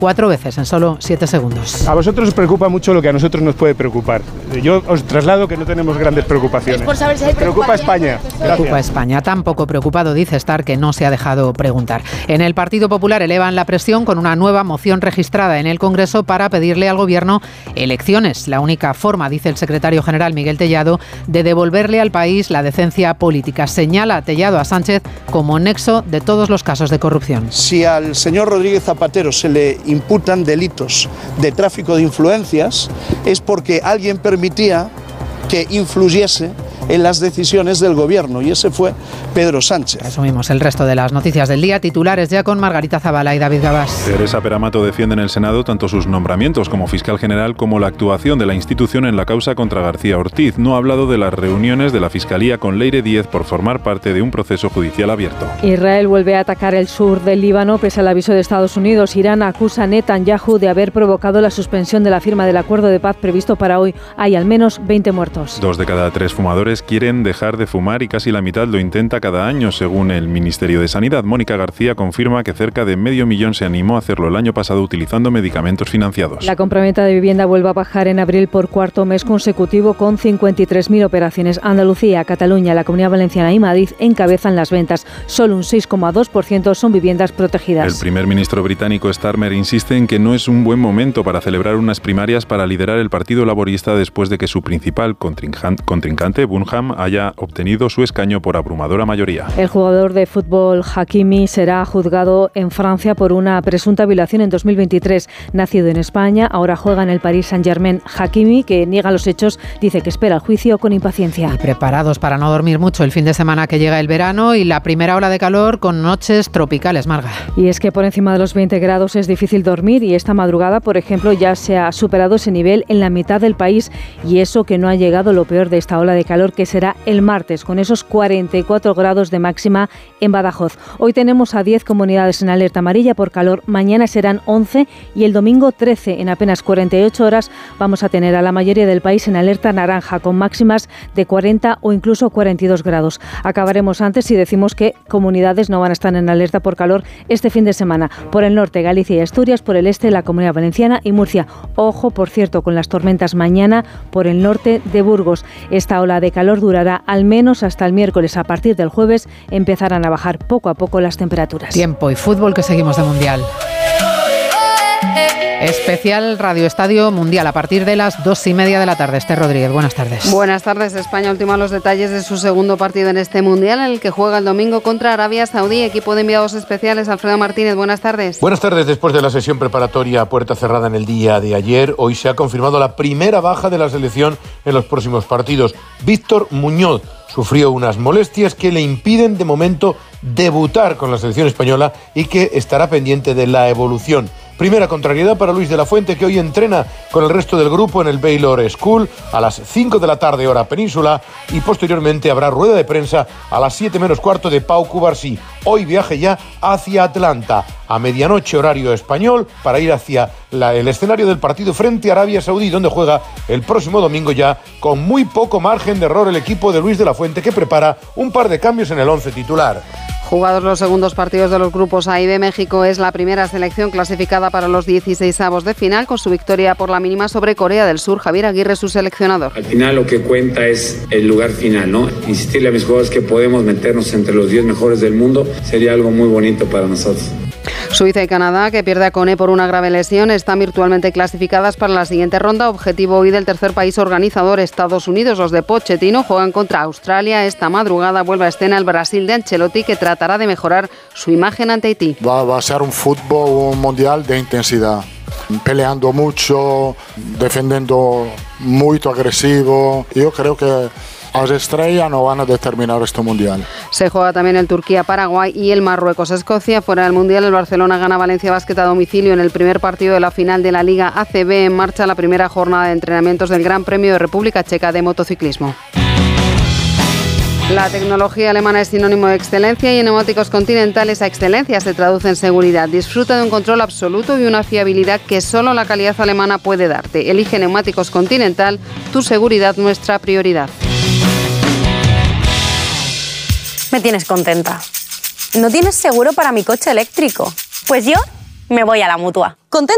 4 veces en solo 7 segundos. A vosotros os preocupa mucho lo que a nosotros nos puede preocupar. Yo os traslado que no tenemos grandes preocupaciones. Es por saber si hay preocupa España. Preocupa España. Tan poco preocupado, dice Estar, que no se ha dejado preguntar. En el Partido Popular elevan la presión con una nueva moción registrada en el Congreso para pedirle al Gobierno elecciones. La única forma, dice el secretario general Miguel Tellado, de devolverle al país la decencia política. Señala Tellado a Sánchez como nexo de todos los casos de corrupción. Si al señor Rodríguez Zapatero se le imputan delitos de tráfico de influencias, es porque alguien permitía que influyese en las decisiones del Gobierno, y ese fue Pedro Sánchez. Resumimos el resto de las noticias del día. Titulares ya con Margarita Zavala y David Gabás. Teresa Peramato defiende en el Senado tanto sus nombramientos como fiscal general como la actuación de la institución en la causa contra García Ortiz. No ha hablado de las reuniones de la Fiscalía con Leire Díez por formar parte de un proceso judicial abierto. Israel vuelve a atacar el sur del Líbano pese al aviso de Estados Unidos. Irán acusa a Netanyahu de haber provocado la suspensión de la firma del acuerdo de paz previsto para hoy. Hay al menos 20 muertos. 2 de cada 3 fumadores quieren dejar de fumar y casi la mitad lo intenta cada año, según el Ministerio de Sanidad. Mónica García confirma que cerca de 500.000 se animó a hacerlo el año pasado utilizando medicamentos financiados. La compraventa de vivienda vuelve a bajar en abril por cuarto mes consecutivo con 53.000 operaciones. Andalucía, Cataluña, la Comunidad Valenciana y Madrid encabezan las ventas. Solo un 6,2% son viviendas protegidas. El primer ministro británico Starmer insiste en que no es un buen momento para celebrar unas primarias para liderar el Partido Laborista después de que su principal contrincante, Bunham, haya obtenido su escaño por abrumadora mayoría. El jugador de fútbol Hakimi será juzgado en Francia por una presunta violación en 2023. Nacido en España, ahora juega en el Paris Saint-Germain. Hakimi, que niega los hechos, dice que espera el juicio con impaciencia. Y preparados para no dormir mucho el fin de semana que llega el verano y la primera ola de calor con noches tropicales, Marga. Y es que por encima de los 20 grados es difícil dormir y esta madrugada, por ejemplo, ya se ha superado ese nivel en la mitad del país, y eso que no ha llegado lo peor de esta ola de calor, que será el martes, con esos 44 grados de máxima en Badajoz. Hoy tenemos a 10 comunidades en alerta amarilla por calor, mañana serán 11 y el domingo 13. En apenas 48 horas vamos a tener a la mayoría del país en alerta naranja, con máximas de 40 o incluso 42 grados. Acabaremos antes si decimos que comunidades no van a estar en alerta por calor este fin de semana. Por el norte, Galicia y Asturias, por el este, la Comunidad Valenciana y Murcia. Ojo, por cierto, con las tormentas mañana por el norte de Burgos. Esta ola de calor durará al menos hasta el miércoles. A partir del jueves empezarán a bajar poco a poco las temperaturas. Tiempo y fútbol, que seguimos de Mundial. Especial Radio Estadio Mundial a partir de las 2:30 de la tarde. Esther Rodríguez, buenas tardes. Buenas tardes. España ultima los detalles de su segundo partido en este Mundial, en el que juega el domingo contra Arabia Saudí. Equipo de enviados especiales, Alfredo Martínez, buenas tardes. Buenas tardes. Después de la sesión preparatoria a puerta cerrada en el día de ayer, hoy se ha confirmado la primera baja de la selección en los próximos partidos. Víctor Muñoz sufrió unas molestias que le impiden de momento debutar con la selección española y que estará pendiente de la evolución. Primera contrariedad para Luis de la Fuente, que hoy entrena con el resto del grupo en el Baylor School a las 5 de la tarde hora península, y posteriormente habrá rueda de prensa a las 7 menos cuarto de Pau Cubarsí. Hoy viaje ya hacia Atlanta a medianoche horario español para ir hacia el escenario del partido frente a Arabia Saudí, donde juega el próximo domingo, ya con muy poco margen de error el equipo de Luis de la Fuente, que prepara un par de cambios en el 11 titular. Jugados los segundos partidos de los grupos A y B, México es la primera selección clasificada para los 16avos de final, con su victoria por la mínima sobre Corea del Sur. Javier Aguirre, su seleccionador. Al final lo que cuenta es el lugar final, ¿no? Insistirle a mis jugadores que podemos meternos entre los 10 mejores del mundo sería algo muy bonito para nosotros. Suiza y Canadá, que pierde a Koné por una grave lesión, están virtualmente clasificadas para la siguiente ronda. Objetivo hoy del tercer país organizador, Estados Unidos. Los de Pochettino juegan contra Australia. Esta madrugada vuelve a escena el Brasil de Ancelotti, que tratará de mejorar su imagen ante Haití. Va a ser un fútbol mundial de intensidad, peleando mucho, defendiendo muy agresivo. Yo creo que las estrellas no van a determinar este mundial. Se juega también el Turquía-Paraguay y el Marruecos-Escocia. Fuera del mundial, el Barcelona gana Valencia Basket a domicilio en el primer partido de la final de la Liga ACB. En marcha la primera jornada de entrenamientos del Gran Premio de República Checa de motociclismo. La tecnología alemana es sinónimo de excelencia, y en Neumáticos Continental esa excelencia se traduce en seguridad. Disfruta de un control absoluto y una fiabilidad que solo la calidad alemana puede darte. Elige Neumáticos Continental, tu seguridad, nuestra prioridad. Me tienes contenta. ¿No tienes seguro para mi coche eléctrico? Pues yo me voy a la Mutua. ¿Contenta?